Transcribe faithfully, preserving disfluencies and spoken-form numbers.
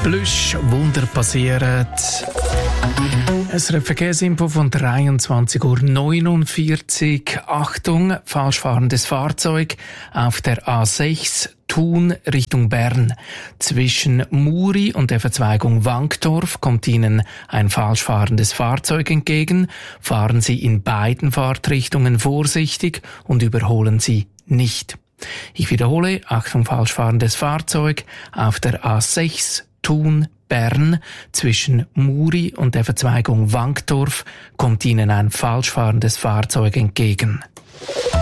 Plüsch, Wunder passieren. Es ist eine Verkehrsinfo von dreiundzwanzig Uhr neunundvierzig. Achtung, falschfahrendes Fahrzeug auf der A sechs Thun Richtung Bern. Zwischen Muri und der Verzweigung Wankdorf kommt Ihnen ein falschfahrendes Fahrzeug entgegen. Fahren Sie in beiden Fahrtrichtungen vorsichtig und überholen Sie nicht. Ich wiederhole, Achtung, falschfahrendes Fahrzeug auf der A sechs Thun Bern. Zwischen Muri und der Verzweigung Wankdorf kommt Ihnen ein falschfahrendes Fahrzeug entgegen.